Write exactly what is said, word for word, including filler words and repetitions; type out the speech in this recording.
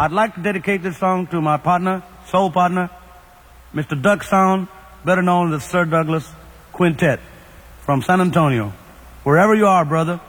I'd like to dedicate this song to my partner, soul partner, Mister Duck Sound, better known as Sir Douglas Quintet from San Antonio. Wherever you are, brother,